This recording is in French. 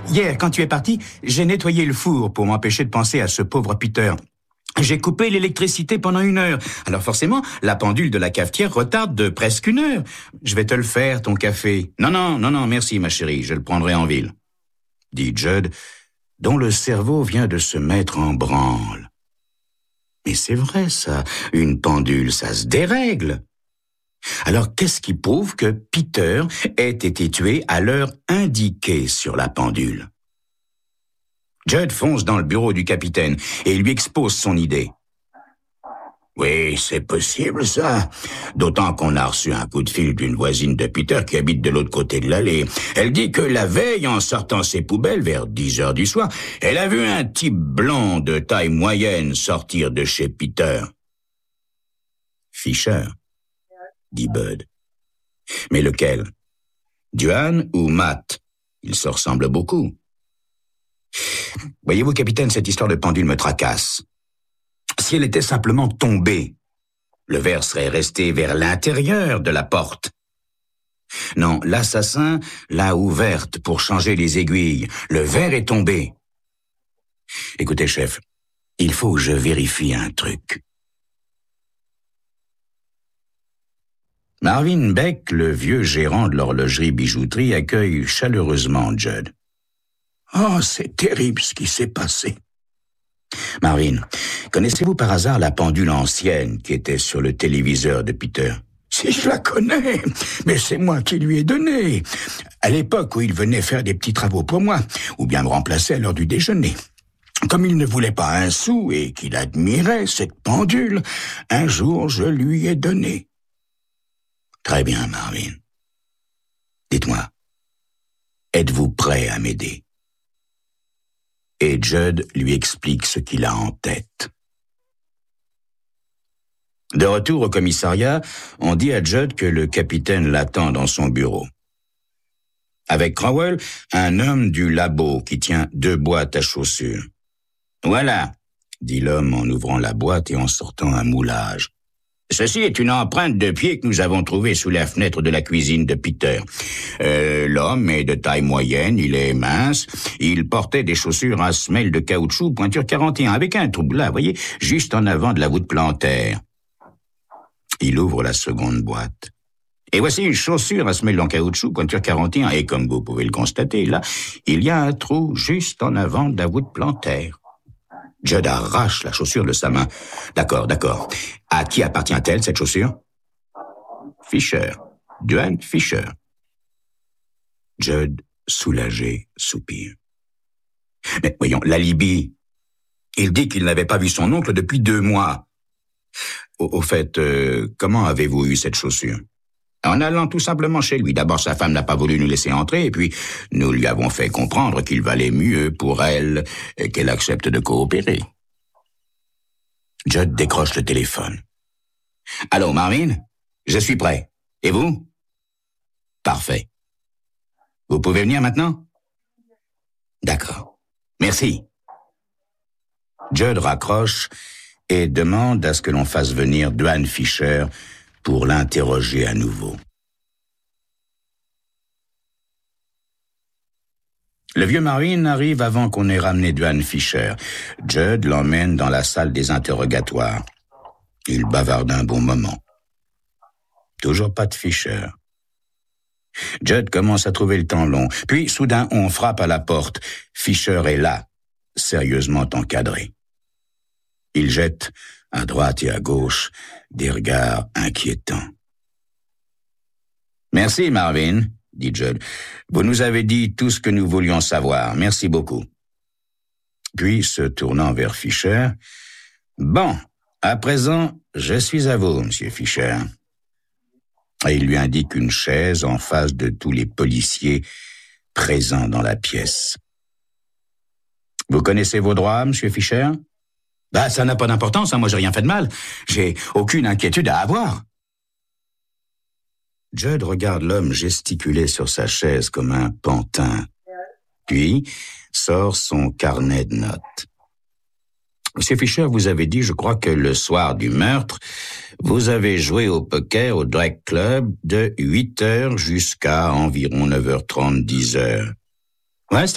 Hier, quand tu es parti, j'ai nettoyé le four pour m'empêcher de penser à ce pauvre Peter. J'ai coupé l'électricité pendant 1 heure. Alors forcément, la pendule de la cafetière retarde de presque 1 heure. Je vais te le faire, ton café. Non, merci, ma chérie, je le prendrai en ville, dit Judd, dont le cerveau vient de se mettre en branle. Mais c'est vrai, ça, une pendule, ça se dérègle. Alors, qu'est-ce qui prouve que Peter ait été tué à l'heure indiquée sur la pendule? Judd fonce dans le bureau du capitaine et lui expose son idée. Oui, c'est possible, ça. D'autant qu'on a reçu un coup de fil d'une voisine de Peter qui habite de l'autre côté de l'allée. Elle dit que la veille, en sortant ses poubelles vers 10 heures du soir, elle a vu un type blond de taille moyenne sortir de chez Peter. Fisher, dit Bud. Mais lequel? Duane ou Matt? Ils se ressemblent beaucoup. Voyez-vous, capitaine, cette histoire de pendule me tracasse. Si elle était simplement tombée, le verre serait resté vers l'intérieur de la porte. Non, l'assassin l'a ouverte pour changer les aiguilles. Le verre est tombé. Écoutez, chef, il faut que je vérifie un truc. Marvin Beck, le vieux gérant de l'horlogerie-bijouterie, accueille chaleureusement Judd. « Oh, c'est terrible ce qui s'est passé. » « Marvin, connaissez-vous par hasard la pendule ancienne qui était sur le téléviseur de Peter? »« Si, je la connais, mais c'est moi qui lui ai donné. À l'époque où il venait faire des petits travaux pour moi, ou bien me remplacer à l'heure du déjeuner. Comme il ne voulait pas un sou et qu'il admirait cette pendule, un jour je lui ai donné. » « Très bien, Marvin. Dites-moi, êtes-vous prêt à m'aider? » Et Judd lui explique ce qu'il a en tête. De retour au commissariat, on dit à Judd que le capitaine l'attend dans son bureau. Avec Crowell, un homme du labo qui tient 2 boîtes à chaussures. « Voilà, » dit l'homme en ouvrant la boîte et en sortant un moulage. Ceci est une empreinte de pied que nous avons trouvée sous la fenêtre de la cuisine de Peter. L'homme est de taille moyenne, il est mince, il portait des chaussures à semelle de caoutchouc pointure 41, avec un trou là, voyez, juste en avant de la voûte plantaire. Il ouvre la seconde boîte. Et voici une chaussure à semelle en caoutchouc pointure 41, et comme vous pouvez le constater, là, il y a un trou juste en avant de la voûte plantaire. Judd arrache la chaussure de sa main. D'accord. À qui appartient-elle, cette chaussure? Fisher. Duane Fisher. Judd, soulagé, soupire. Mais voyons, l'alibi. Il dit qu'il n'avait pas vu son oncle depuis 2 mois. Au fait, comment avez-vous eu cette chaussure? En allant tout simplement chez lui. D'abord, sa femme n'a pas voulu nous laisser entrer, et puis nous lui avons fait comprendre qu'il valait mieux pour elle qu'elle accepte de coopérer. Judd décroche le téléphone. « Allô, Marvin? Je suis prêt. Et vous? » « Parfait. Vous pouvez venir maintenant? » « D'accord. Merci. » Judd raccroche et demande à ce que l'on fasse venir Duane Fisher pour l'interroger à nouveau. Le vieux Marvin arrive avant qu'on ait ramené Duane Fisher. Judd l'emmène dans la salle des interrogatoires. Il bavarde un bon moment. Toujours pas de Fisher. Judd commence à trouver le temps long. Puis, soudain, on frappe à la porte. Fisher est là, sérieusement encadré. Il jette à droite et à gauche des regards inquiétants. « Merci, Marvin, » dit Judd. « Vous nous avez dit tout ce que nous voulions savoir. Merci beaucoup. » Puis, se tournant vers Fisher, « Bon, à présent, je suis à vous, monsieur Fisher. » Et il lui indique une chaise en face de tous les policiers présents dans la pièce. « Vous connaissez vos droits, monsieur Fisher? » « Ça n'a pas d'importance, moi j'ai rien fait de mal. J'ai aucune inquiétude à avoir. » Judd regarde l'homme gesticuler sur sa chaise comme un pantin. Puis sort son carnet de notes. « Monsieur Fisher, vous avez dit, je crois que le soir du meurtre, vous avez joué au poker au Drake Club de 8h jusqu'à environ 9h30, 10h. » Ouais,